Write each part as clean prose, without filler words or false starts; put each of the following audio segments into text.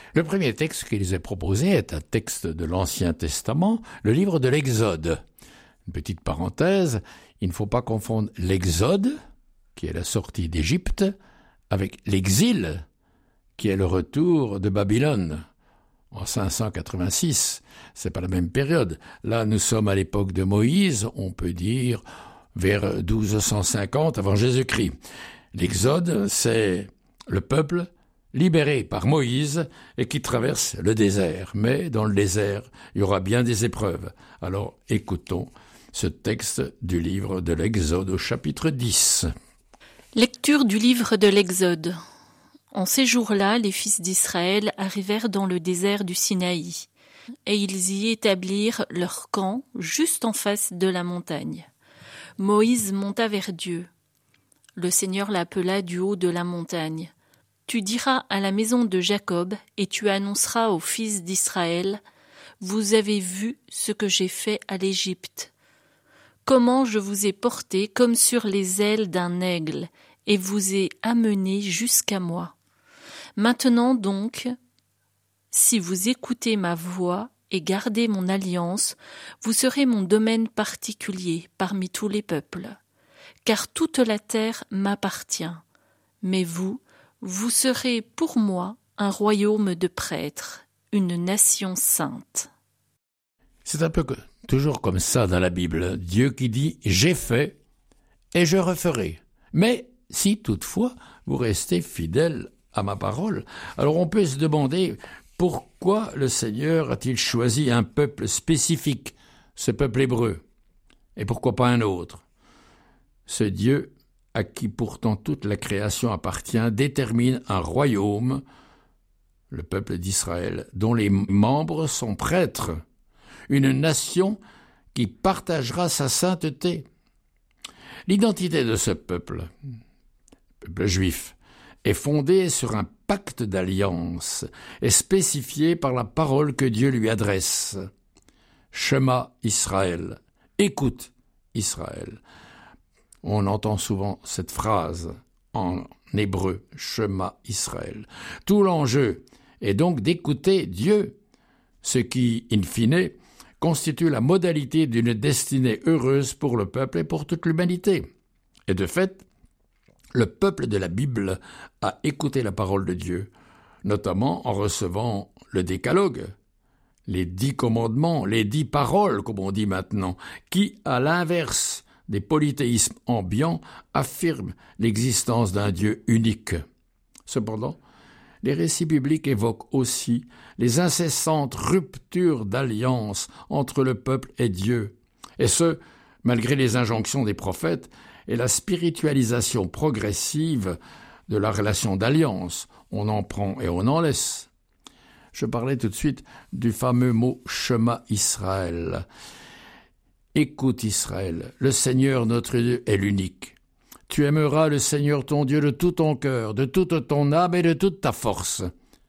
Le premier texte qui les est proposé est un texte de l'Ancien Testament, le livre de l'Exode. Une petite parenthèse, il ne faut pas confondre l'Exode, qui est la sortie d'Égypte, avec l'exil, qui est le retour de Babylone. En 586, c'est pas la même période. Là, nous sommes à l'époque de Moïse, on peut dire vers 1250 avant Jésus-Christ. L'Exode, c'est le peuple libéré par Moïse et qui traverse le désert. Mais dans le désert, il y aura bien des épreuves. Alors, écoutons ce texte du livre de l'Exode au chapitre 10. Lecture du livre de l'Exode. En ces jours-là, les fils d'Israël arrivèrent dans le désert du Sinaï, et ils y établirent leur camp juste en face de la montagne. Moïse monta vers Dieu. Le Seigneur l'appela du haut de la montagne. Tu diras à la maison de Jacob, et tu annonceras aux fils d'Israël, « Vous avez vu ce que j'ai fait à l'Égypte. Comment je vous ai porté comme sur les ailes d'un aigle, et vous ai amené jusqu'à moi. Maintenant donc, si vous écoutez ma voix et gardez mon alliance, vous serez mon domaine particulier parmi tous les peuples, car toute la terre m'appartient. Mais vous serez pour moi un royaume de prêtres, une nation sainte. » C'est un peu toujours comme ça dans la Bible. Dieu qui dit « J'ai fait et je referai ». Mais si toutefois vous restez fidèle à ma parole, alors on peut se demander pourquoi le Seigneur a-t-il choisi un peuple spécifique, ce peuple hébreu, et pourquoi pas un autre. Ce Dieu à qui pourtant toute la création appartient détermine un royaume, le peuple d'Israël, dont les membres sont prêtres, une nation qui partagera sa sainteté. L'identité de ce peuple juif, est fondée sur un pacte d'alliance et spécifiée par la parole que Dieu lui adresse. Shema Israël, écoute Israël. On entend souvent cette phrase en hébreu, Shema Israël. Tout l'enjeu est donc d'écouter Dieu, ce qui, in fine, constitue la modalité d'une destinée heureuse pour le peuple et pour toute l'humanité. Et de fait, le peuple de la Bible a écouté la parole de Dieu, notamment en recevant le décalogue, les 10 commandements, les 10 paroles, comme on dit maintenant, qui, à l'inverse des polythéismes ambiants, affirment l'existence d'un Dieu unique. Cependant, les récits bibliques évoquent aussi les incessantes ruptures d'alliance entre le peuple et Dieu, et ce, malgré les injonctions des prophètes et la spiritualisation progressive de la relation d'alliance. On en prend et on en laisse. Je parlais tout de suite du fameux mot « Shema Israël ». Écoute Israël, le Seigneur notre Dieu est l'unique. Tu aimeras le Seigneur ton Dieu de tout ton cœur, de toute ton âme et de toute ta force.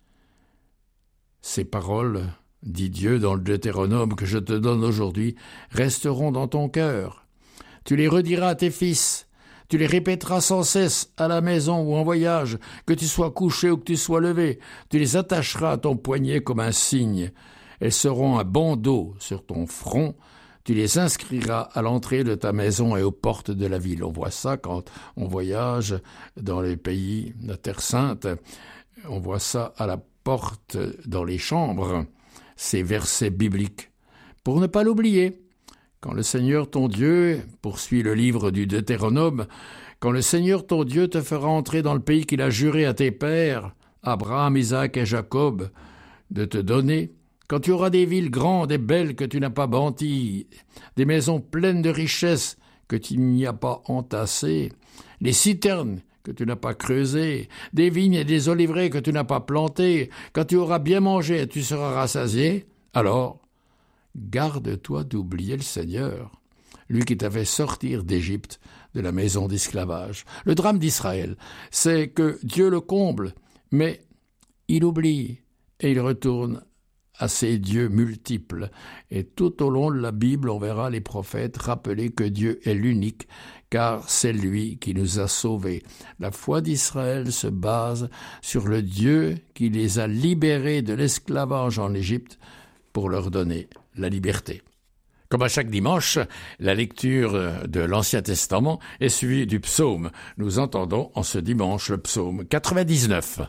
Ces paroles, dit Dieu dans le Deutéronome que je te donne aujourd'hui, resteront dans ton cœur. Tu les rediras à tes fils, tu les répéteras sans cesse à la maison ou en voyage, que tu sois couché ou que tu sois levé, tu les attacheras à ton poignet comme un signe. Elles seront un bandeau sur ton front, tu les inscriras à l'entrée de ta maison et aux portes de la ville. On voit ça quand on voyage dans les pays de Terre Sainte, on voit ça à la porte dans les chambres, ces versets bibliques, pour ne pas l'oublier. Quand le Seigneur ton Dieu, poursuit le livre du Deutéronome, quand le Seigneur ton Dieu te fera entrer dans le pays qu'il a juré à tes pères, Abraham, Isaac et Jacob, de te donner, quand tu auras des villes grandes et belles que tu n'as pas bâties, des maisons pleines de richesses que tu n'y as pas entassées, des citernes que tu n'as pas creusées, des vignes et des oliveraies que tu n'as pas plantées, quand tu auras bien mangé et tu seras rassasié, alors garde-toi d'oublier le Seigneur, lui qui t'a fait sortir d'Égypte, de la maison d'esclavage. Le drame d'Israël, c'est que Dieu le comble, mais il oublie et il retourne à ces dieux multiples. Et tout au long de la Bible, on verra les prophètes rappeler que Dieu est l'unique, car c'est lui qui nous a sauvés. La foi d'Israël se base sur le Dieu qui les a libérés de l'esclavage en Égypte pour leur donner la liberté. Comme à chaque dimanche, la lecture de l'Ancien Testament est suivie du psaume. Nous entendons en ce dimanche le psaume 99.